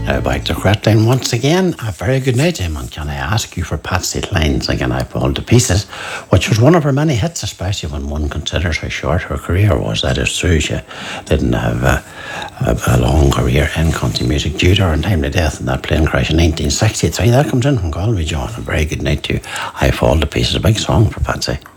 Now back to Cratline once again. A very good night, Eamon. Can I ask you for Patsy Cline's Again I Fall to Pieces, which was one of her many hits, especially when one considers how short her career was. That is true, she didn't have a long career in country music due to her untimely death in that plane crash in 1963. That comes in from Galway, John. A very good night to you. I Fall to Pieces, a big song for Patsy.